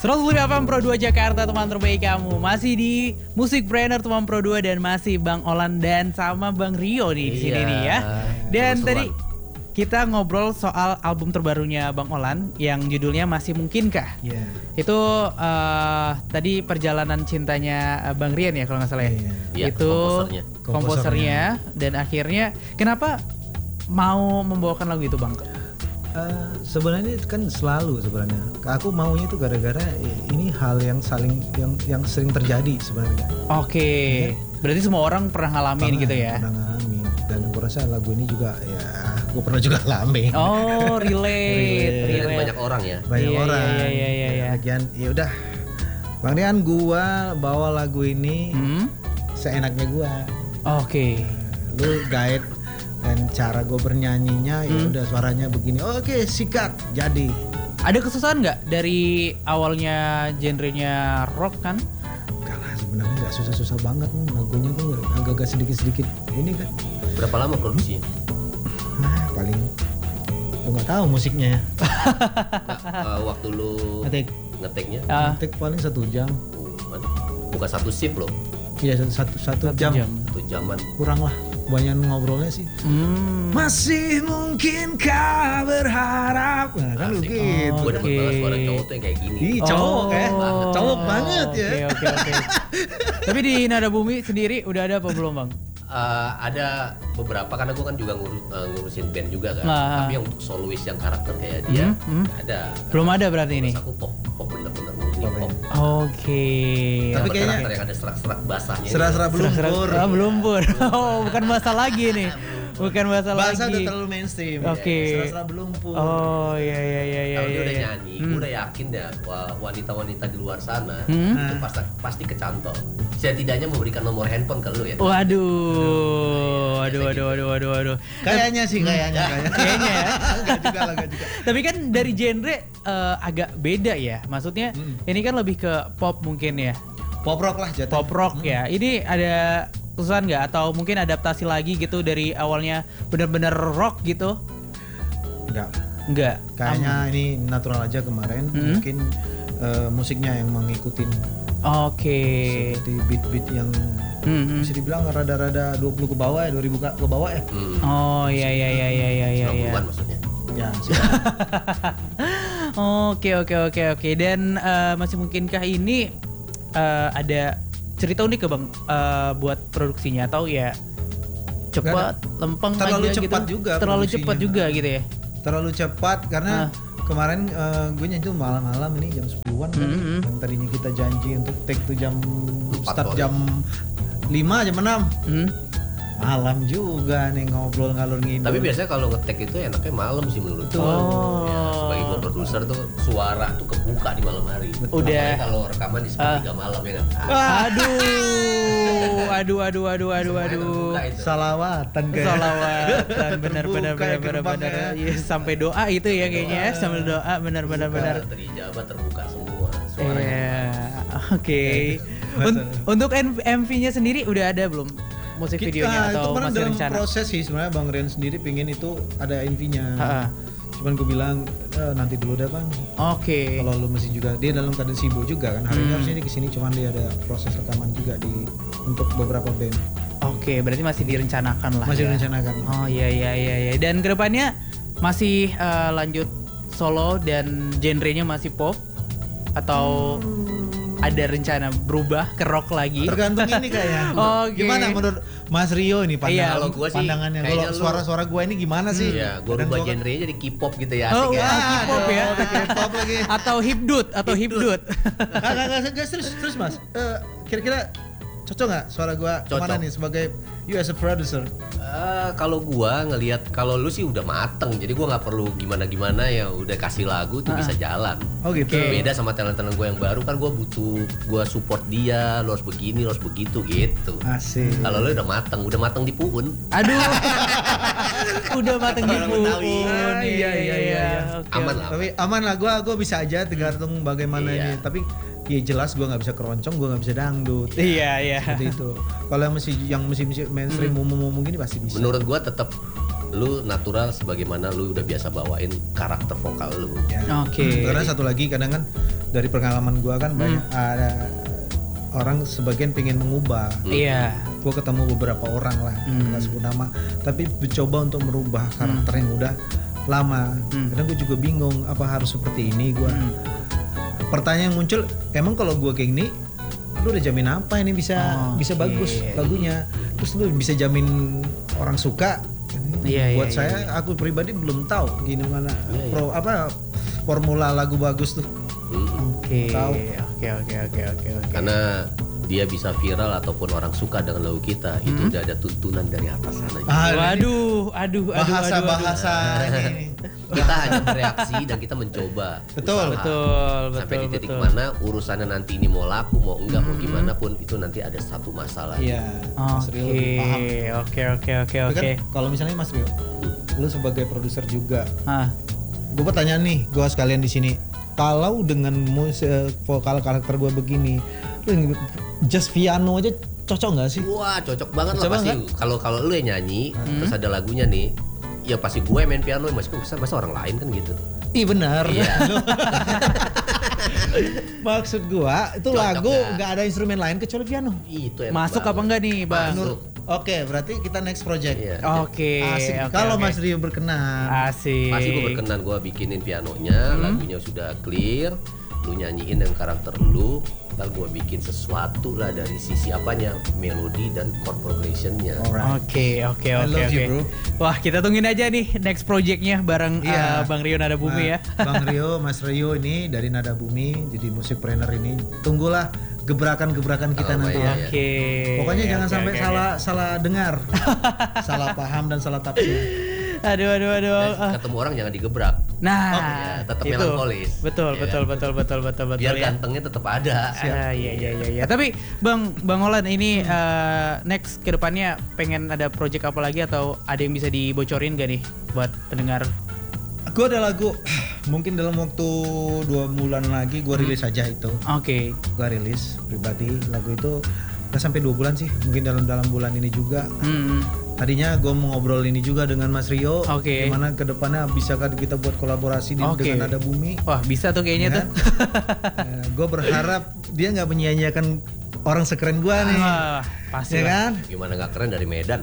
105 Pro 2 Jakarta, teman terbaik kamu. Masih di Musik Brainer teman Pro 2 dan masih Bang Olan dan sama Bang Rio nih di sini nih ya. Dan tadi kita ngobrol soal album terbarunya Bang Olan yang judulnya Masih Mungkinkah. Itu tadi perjalanan cintanya Bang Rian ya kalau nggak salah ya. Itu komposernya dan akhirnya kenapa mau membawakan lagu itu Bang? Sebenarnya kan selalu sebenarnya. Aku maunya itu gara-gara ini hal yang yang sering terjadi sebenarnya. Oke. Berarti semua orang pernah ngalamin gitu ya. Pernah ngalamin dan aku rasa lagu ini juga ya gue pernah juga ngalamin. Oh, relate. Banyak orang ya. Banyak orang. Iya. Lagian ya udah. Bang Rian gua bawa lagu ini seenaknya gua. Oke. Lu guide dan cara gue bernyanyinya ya udah suaranya begini. Oke, sikat jadi. Ada kesusahan nggak dari awalnya genrenya rock kan? Enggak lah, sebenarnya nggak susah-susah banget lagunya tuh agak-agak sedikit-sedikit ini kan. Berapa lama produksinya? Paling gue nggak tahu musiknya. Waktu lu ngeteknya? Ngetek paling 1 jam. Bukan satu shift loh. Iya satu jam. 1 jaman. Kurang lah. Banyak ngobrolnya sih. Masih mungkinkah berharap? Nah kan Asik. begitu. Gue dapet banget suara cowok tuh yang kayak gini. Cowok ya. Cowok banget ya. Oke. Tapi di Nada Bumi sendiri udah ada apa belum Bang? Ada beberapa karena gue kan juga ngurusin band juga kan. Tapi yang untuk solois yang karakter kayak dia nggak ada. Belum ada berarti ini. Aku pop bener-bener murni pop. Oke. Tapi Yang kayaknya yang ada serak-serak basahnya. serak-serak belumpur. Belumpur. Oh, bukan bahasa lagi nih. Bukan bahasa lagi. Bahasa udah terlalu mainstream. Oke. Serak-serak belumpur. Oh iya. Kalau dia udah nyanyi, gue udah yakin deh wanita-wanita di luar sana itu pasti kecantol. Setidaknya memberikan nomor handphone ke lu ya. Waduh. Kayaknya sih kayaknya ya. Enggak juga. Tapi kan dari genre agak beda ya. Maksudnya ini kan lebih ke pop mungkin ya. Pop rock lah jatuh. Pop rock ya. Ini ada kesusahan nggak atau mungkin adaptasi lagi gitu dari awalnya benar-benar rock gitu? Enggak. Kayaknya ini natural aja kemarin. Mungkin musiknya yang mengikutin. Oke. Seperti beat-beat yang bisa dibilang rada-rada 20 ke bawah ya, 2000 ke bawah ya. Oh iya. 90-an maksudnya. Ya. Oke. Dan masih mungkinkah ini ada cerita unik ke Bang buat produksinya atau ya cepat, lempeng terlalu aja cepat gitu? juga. Terlalu cepat juga gitu ya. Terlalu cepat karena kemarin gue nyanyi tuh malam-malam ini jam 10-an kan. Yang tadinya kita janji untuk take tuh start jam 5 jam 6. Malam juga nih ngobrol ngalur ngidul. Tapi biasanya kalau ngetek itu enaknya malam sih menurut gue. Ya, sebagai gue produser tuh suara tuh kebuka di malam hari. Udah. Apalagi kalau rekaman di sepertiga malam ya kan. Aduh. Salawatan kayak. Salawatan benar. Ya, sampai doa itu ya kayaknya sambil doa benar. Terijabah terbuka semua suaranya. Oke. Untuk MV-nya sendiri udah ada belum? Musik videonya atau itu masih dalam rencana? proses sih sebenarnya. Bang Rian sendiri pingin itu ada MV-nya. Cuman gue bilang nanti dulu dah Bang. Oke. Kalau lu mesti juga dia dalam keadaan sibuk juga kan. Hari ini harusnya dia kesini cuman dia ada proses rekaman juga untuk beberapa band. Oke, berarti masih direncanakan lah. Masih ya? direncanakan. Oh iya. Dan kedepannya masih lanjut solo dan genrenya masih pop atau ada rencana berubah ke rock lagi? Tergantung ini kayaknya. Gimana menurut Mas Rio ini Kalau gua sih, pandangannya? Kalau suara-suara gue ini gimana sih? Iya, gue rubah genrenya jadi K-pop gitu ya. Asik ya. K-pop ya. K-pop lagi. Atau hipdut. Enggak terus Mas. Kira-kira cocok nggak suara gue kemana nih sebagai you as a producer? Kalau gua ngelihat kalau lu sih udah mateng, jadi gua nggak perlu gimana ya udah kasih lagu tuh bisa jalan. Oh gitu. Beda sama talent gua yang baru kan gua support dia, lu harus begini, lu harus begitu gitu. Asik. Kalau lu udah mateng di puun. Aduh. Udah mateng di puun. Iya. Aman lah. Tapi aman lah, gua bisa aja tergantung bagaimana ini. Tapi ya jelas gue nggak bisa keroncong, gue nggak bisa dangdut. Iya. Seperti itu. Kalau yang musik mainstream umum gini pasti bisa. Menurut gue tetap lu natural sebagaimana lu udah biasa bawain karakter vokal lu. Ya. Oke. Karena satu lagi kadang kan dari pengalaman gue kan banyak ada orang sebagian pengen mengubah. Iya. Gue ketemu beberapa orang lah, nggak sebut nama, tapi mencoba untuk merubah karakter yang udah lama. Kadang gue juga bingung apa harus seperti ini. Gue pertanyaan yang muncul, emang kalau gue kayak gini, lu udah jamin apa ini bisa bagus lagunya? Terus lu bisa jamin orang suka? Buat saya, aku pribadi belum tahu gimana formula lagu bagus tuh. Oke. Karena dia bisa viral ataupun orang suka dengan lagu kita, itu udah ada tuntunan dari atas sana. Waduh, bahasa ini. Kita hanya bereaksi dan kita mencoba. Betul. Sampai di titik mana urusannya nanti ini mau laku mau enggak mau gimana pun itu nanti ada satu masalah. Iya. Mas Rio lebih paham. Oke. Kalau misalnya Mas Rio, lu sebagai produser juga. Gue pertanyaan nih, gue sekalian di sini. Kalau dengan vokal karakter gue begini, just piano aja cocok nggak sih? Wah, cocok banget lah pasti. Kalau lu yang nyanyi, terus ada lagunya nih, ya pasti gue main piano, masa orang lain kan gitu. Iya benar. Iya. Maksud gua itu cocok lagu nggak ada instrumen lain kecuali piano. Itu masuk apa enggak nih, Bang? Masuk. Oke, berarti kita next project. Oke. Kalau Mas Rio berkenan. Asik. Pasti gue berkenan, gue bikinin pianonya, lagunya sudah clear, lu nyanyiin dengan karakter lu, ntar gue bikin sesuatu lah dari sisi apanya, melodi dan chord progressionnya. Oke. I love you, bro. Wah, kita tungguin aja nih next projectnya bareng Bang Rio Nada Bumi ya. Bang Rio, Mas Rio ini dari Nada Bumi, jadi musikpreneur ini. Tunggulah gebrakan-gebrakan kita nanti. Oke. Pokoknya jangan sampai salah dengar, salah paham dan salah tafsir. Aduh. Ketemu orang jangan digebrak. Nah, tetap melankolis. Betul. Biar gantengnya tetap ada. Iya. Tapi Bang Olan ini next kedepannya pengen ada project apa lagi atau ada yang bisa dibocorin gak nih buat pendengar? Gue ada lagu, mungkin dalam waktu 2 bulan lagi gue rilis aja itu. Oke. Gue rilis pribadi lagu itu gak sampai 2 bulan sih, mungkin dalam bulan ini juga. Tadinya gue mau ngobrol ini juga dengan Mas Rio, gimana kedepannya bisakah kita buat kolaborasi dengan Nada Bumi. Wah bisa tuh kayaknya tuh. Gue berharap dia nggak menyia-nyiakan orang sekeren gue nih. Pasti ya kan? Gimana nggak keren dari Medan.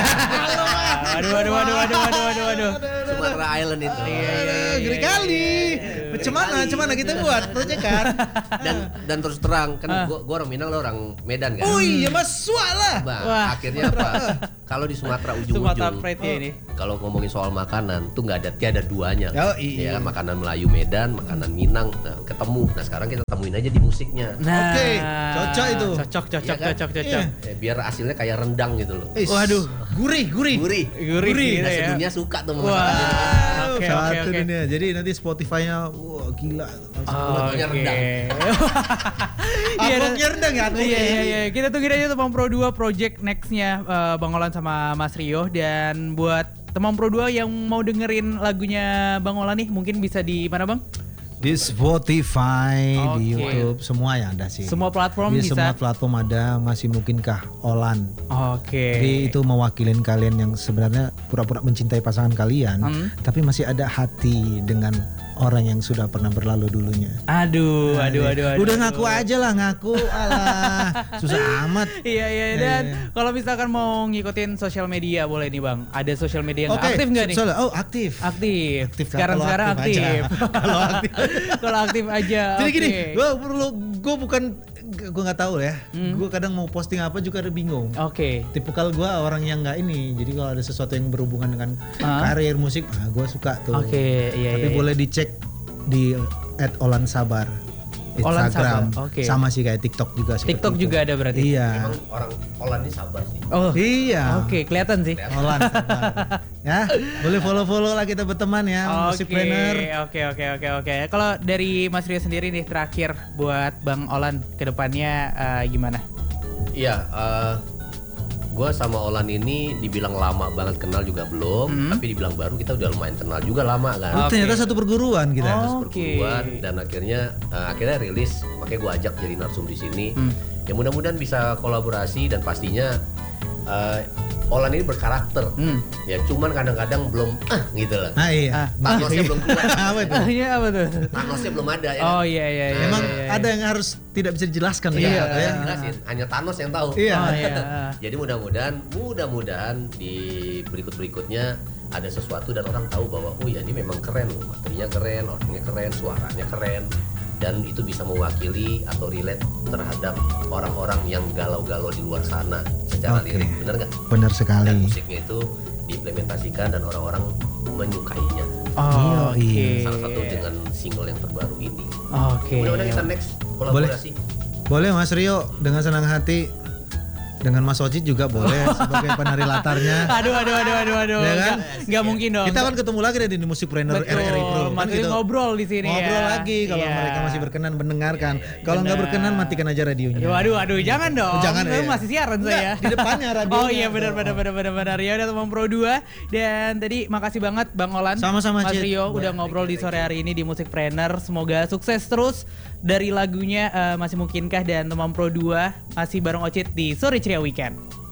Waduh. Sumatera Island itu. Iya. Gede kali. Macam mana kita buat proyek kan? Dan terus terang kan gua orang Minang, lo orang Medan kan. Oh iya Mas lah. Akhirnya apa? Kalau di Sumatera ujung-ujung. Kalau ngomongin soal makanan tuh tiada duanya. Ya kan, makanan Melayu Medan, makanan Minang ketemu. Nah sekarang kita temuin aja di musiknya. Oke, cocok itu. Cocok. Biar hasilnya kayak rendang gitu loh. Waduh, gurih. Nah, sedunia suka tuh masakan. Satu dunia. Jadi nanti Spotify-nya wah gila. Pokoknya rendang. Uploadnya rendang ya? Iya. Kita tungguin aja Temam Pro 2 project next-nya Bang Olan sama Mas Rio. Dan buat Temam Pro 2 yang mau dengerin lagunya Bang Olan nih mungkin bisa di mana Bang? Di Spotify, di YouTube, semua ya ada sih. Semua platform bisa? Semua platform ada, masih mungkinkah Olan. Jadi itu mewakilin kalian yang sebenarnya pura-pura mencintai pasangan kalian, tapi masih ada hati dengan orang yang sudah pernah berlalu dulunya. Aduh. Udah ngaku aja lah, alah. Susah amat. Iya. Dan kalau misalkan mau ngikutin sosial media boleh nih Bang. Ada sosial media yang aktif nggak nih? Aktif. Sekarang aktif. Kalau aktif. Kalau aktif aja. Jadi gini, gue nggak tahu ya. Gue kadang mau posting apa juga ada bingung. Tipikal gue orang yang nggak ini. Jadi kalau ada sesuatu yang berhubungan dengan karir musik, gue suka tuh. Tapi boleh dicek di @olansabar Instagram. Sama sih kayak TikTok juga. TikTok juga ada berarti. Iya. Emang orang Olan ini sabar sih. Iya. Kelihatan sih. Olan sabar. Ya, boleh follow lah kita berteman ya, musikpreneur. Oke. Kalau dari Mas Rio sendiri nih terakhir buat Bang Olan kedepannya gimana? Iya, gue sama Olan ini dibilang lama banget kenal juga belum, tapi dibilang baru kita udah lumayan kenal juga lama kan. Ternyata satu perguruan kita. Satu perguruan dan akhirnya rilis, makanya gue ajak jadi narsum di sini. Ya mudah-mudahan bisa kolaborasi dan pastinya Olan ini berkarakter. Ya cuman kadang-kadang belum gitu lah. Iya. Thanosnya belum keluar. Apa tuh? Thanosnya belum ada ya. Oh iya. Memang ada yang harus tidak bisa dijelaskan. Iya, jelasin. Hanya Thanos yang tahu. Iya. Jadi mudah-mudahan di berikutnya ada sesuatu dan orang tahu bahwa oh ya ini memang keren, materinya keren, orangnya keren, suaranya keren, dan itu bisa mewakili atau relate terhadap orang-orang yang galau-galau di luar sana secara lirik, benar nggak? Benar sekali. Dan musiknya itu diimplementasikan dan orang-orang menyukainya. Salah satu dengan single yang terbaru ini. Mudah-mudahan kita next kolaborasi. Boleh Mas Rio, dengan senang hati. Dengan Mas Ocit juga boleh sebagai penari latarnya. Aduh. Ya kan? Nggak mungkin dong. Kita kan ketemu lagi di Musikpreneur RRI Pro. Kan gitu. Ngobrol di sini. Ngobrol lagi kalau mereka masih berkenan mendengarkan. Kalau nggak berkenan matikan aja radionya. Aduh, jangan dong. Jangan ya. Masih siaran saya. Di depannya radionya. Oh iya benar. Ya udah teman Pro 2 dan tadi makasih banget Bang Olan. Sama-sama Mas Rio udah ngobrol di sore hari ini di Musikpreneur. Semoga sukses terus dari lagunya Masih Mungkinkah dan teman Pro 2 masih bareng Ocit di Sore Ceria Weekend.